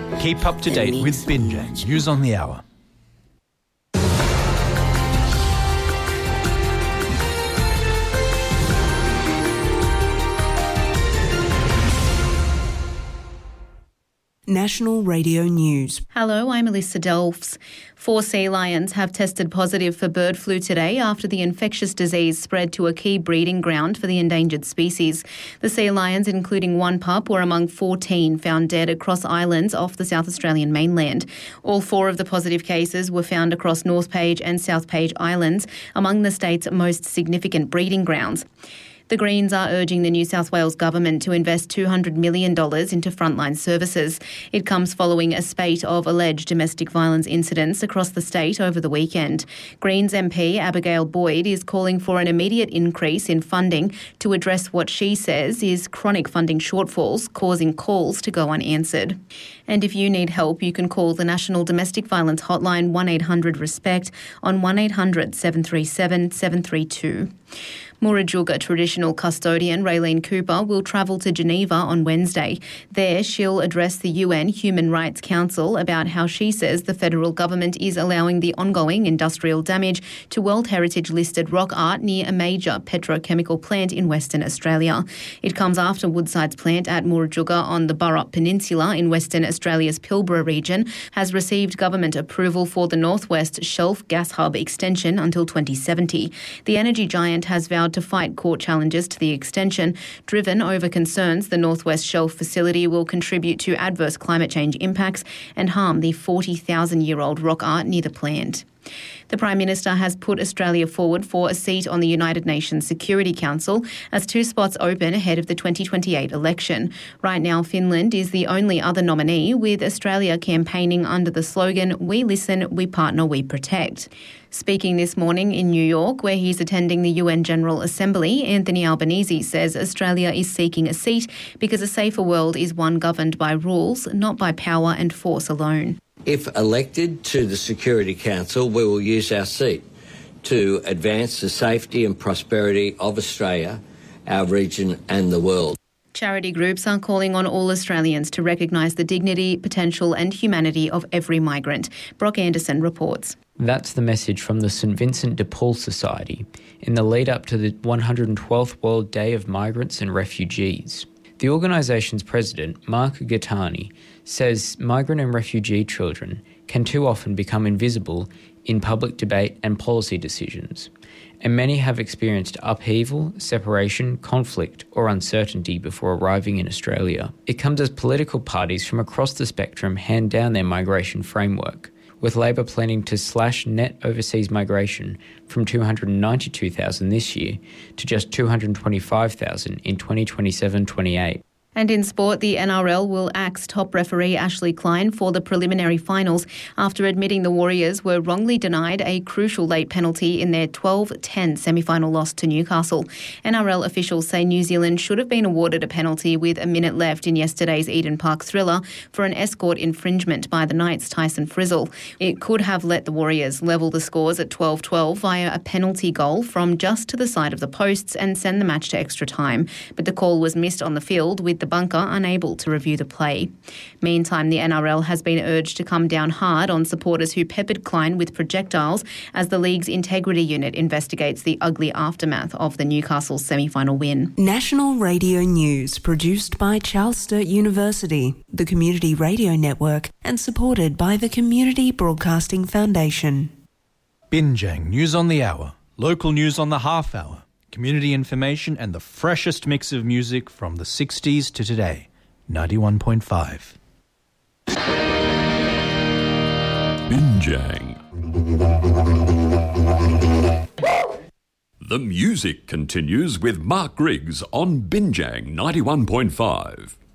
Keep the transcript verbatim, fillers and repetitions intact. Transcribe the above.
Keep up to date with Binjang News on the Hour. National Radio News. Hello, I'm Alyssa Delfs. Four sea lions have tested positive for bird flu today after the infectious disease spread to a key breeding ground for the endangered species. The sea lions, including one pup, were among fourteen found dead across islands off the South Australian mainland. All four of the positive cases were found across North Page and South Page Islands, among the state's most significant breeding grounds. The Greens are urging the New South Wales government to invest two hundred million dollars into frontline services. It comes following a spate of alleged domestic violence incidents across the state over the weekend. Greens M P Abigail Boyd is calling for an immediate increase in funding to address what she says is chronic funding shortfalls causing calls to go unanswered. And if you need help, you can call the National Domestic Violence Hotline one eight hundred RESPECT on one eight hundred seven three seven seven three two. Murujuga traditional custodian Raylene Cooper will travel to Geneva on Wednesday. There, she'll address the U N Human Rights Council about how she says the federal government is allowing the ongoing industrial damage to World Heritage-listed rock art near a major petrochemical plant in Western Australia. It comes after Woodside's plant at Murujuga on the Burrup Peninsula in Western Australia's Pilbara region has received government approval for the Northwest Shelf Gas Hub extension until twenty seventy. The energy giant has vowed to fight court challenges to the extension, driven over concerns the Northwest Shelf facility will contribute to adverse climate change impacts and harm the forty thousand year old rock art near the plant. The Prime Minister has put Australia forward for a seat on the United Nations Security Council as two spots open ahead of the twenty twenty-eight election. Right now, Finland is the only other nominee, with Australia campaigning under the slogan, "We listen, we partner, we protect." Speaking this morning in New York, where he's attending the U N General Assembly, Anthony Albanese says Australia is seeking a seat because a safer world is one governed by rules, not by power and force alone. If elected to the Security Council, we will use our seat to advance the safety and prosperity of Australia, our region and the world. Charity groups are calling on all Australians to recognise the dignity, potential and humanity of every migrant. Brock Anderson reports. That's the message from the St Vincent de Paul Society in the lead up to the one hundred twelfth World Day of Migrants and Refugees. The organisation's president, Mark Gattani, says migrant and refugee children can too often become invisible in public debate and policy decisions, and many have experienced upheaval, separation, conflict or uncertainty before arriving in Australia. It comes as political parties from across the spectrum hand down their migration framework, with Labor planning to slash net overseas migration from two hundred ninety-two thousand this year to just two hundred twenty-five thousand in twenty twenty-seven twenty-eight. And in sport, the N R L will axe top referee Ashley Klein for the preliminary finals after admitting the Warriors were wrongly denied a crucial late penalty in their twelve ten semi-final loss to Newcastle. N R L officials say New Zealand should have been awarded a penalty with a minute left in yesterday's Eden Park thriller for an escort infringement by the Knights' Tyson Frizzle. It could have let the Warriors level the scores at twelve twelve via a penalty goal from just to the side of the posts and send the match to extra time. But the call was missed on the field, with the bunker unable to review the play. Meantime, the N R L has been urged to come down hard on supporters who peppered Klein with projectiles as the league's integrity unit investigates the ugly aftermath of the Newcastle semi-final win. National Radio News, produced by Charles Sturt University, the Community Radio Network, and supported by the Community Broadcasting Foundation. Binjang News on the Hour, local news on the half hour, community information and the freshest mix of music from the sixties to today. ninety-one point five. Binjang. The music continues with Mark Griggs on Binjang ninety-one point five.